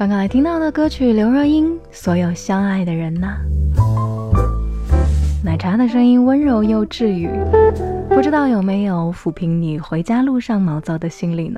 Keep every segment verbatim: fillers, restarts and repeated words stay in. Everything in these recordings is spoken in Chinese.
刚刚来听到的歌曲刘若英《所有相爱的人》呐，奶茶的声音温柔又治愈，不知道有没有抚平你回家路上毛躁的心理呢？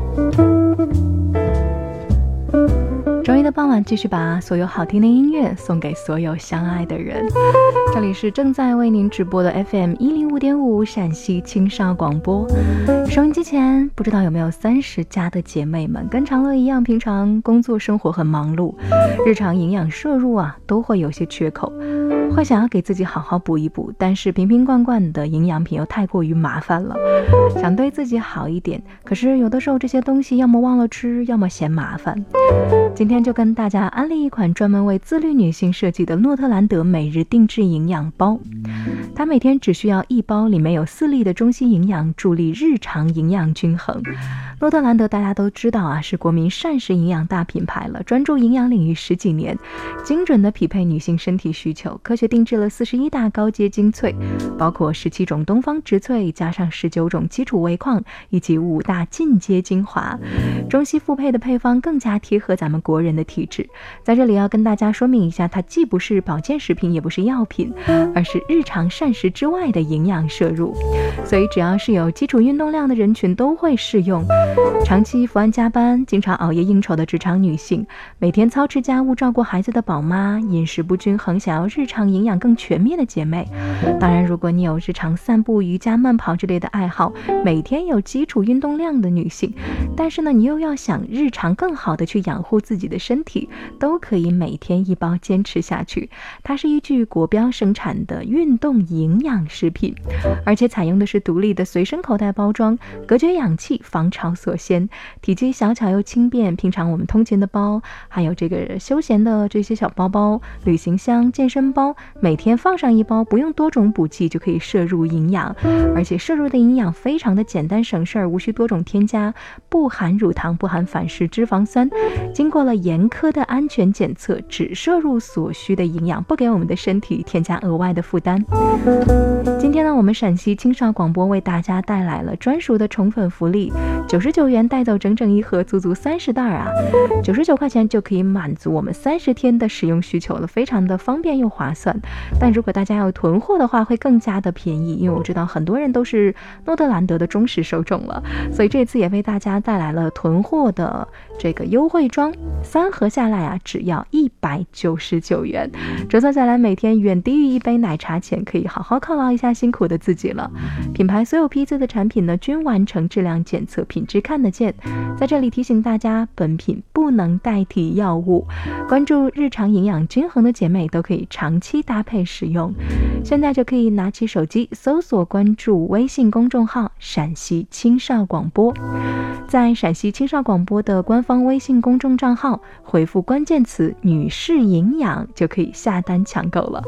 周一的傍晚，继续把所有好听的音乐送给所有相爱的人。这里是正在为您直播的 F M 一零五点五陕西青少广播。收音机前，不知道有没有三十加的姐妹们，跟长乐一样，平常工作生活很忙碌，日常营养摄入啊都会有些缺口，会想要给自己好好补一补，但是瓶瓶罐罐的营养品又太过于麻烦了，想对自己好一点，可是有的时候这些东西要么忘了吃，要么嫌麻烦。今天就跟大家安利一款专门为自律女性设计的诺特兰德每日定制营养包，它每天只需要一包，里面有四粒的中西营养，助力日常营养均衡。诺特兰德大家都知道啊，是国民膳食营养大品牌了，专注营养领域十几年，精准的匹配女性身体需求，科学定制了四十一大高阶精粹，包括十七种东方植萃，加上十九种基础微矿，以及五大进阶精华，中西复配的配方更加贴合咱们国人的体质。在这里要跟大家说明一下，它既不是保健食品，也不是药品，而是日常膳食之外的营养摄入，所以只要是有基础运动量的人群都会适用。长期伏案加班，经常熬夜应酬的职场女性，每天操持家务照顾孩子的宝妈，饮食不均衡想要日常营养更全面的姐妹，当然如果你有日常散步、瑜伽、慢跑之类的爱好，每天有基础运动量的女性，但是呢你又要想日常更好的去养护自己的身体，都可以每天一包坚持下去。它是依据国标生产的运动营养食品，而且采用的是独立的随身口袋包装，隔绝氧气，防潮锁鲜，体积小巧又轻便。平常我们通勤的包，还有这个休闲的这些小包包、旅行箱、健身包，每天放上一包，不用多种补剂就可以摄入营养，而且摄入的营养非常的简单省事儿，无需多种添加，不含乳糖，不含反式脂肪酸，经过了严苛的安全检测，只摄入所需的营养，不给我们的身体添加额外的负担。今天呢，我们陕西青少广播为大家带来了专属的宠粉福利，九十九元带走整整一盒，足足三十袋啊！九十九块钱就可以满足我们三十天的使用需求了，非常的方便又划算。但如果大家要囤货的话，会更加的便宜，因为我知道很多人都是诺特兰德的忠实受众了，所以这次也为大家带来了囤货的这个优惠装，三盒下来啊，只要一百九十九元，折算下来每天远低于一杯奶茶钱，可以好好犒劳一下辛苦的自己了。品牌所有批次的产品呢，均完成质量检测，品质看得见。在这里提醒大家，本品不能代替药物，关注日常营养均衡的姐妹都可以长期搭配使用。现在就可以拿起手机搜索关注微信公众号陕西青少广播，在陕西青少广播的官方微信公众账号回复关键词女士营养，就可以下单抢购了。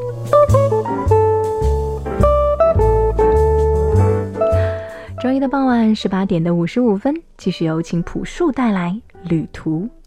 周一的傍晚十八点的五十五分，继续有请朴树带来旅途。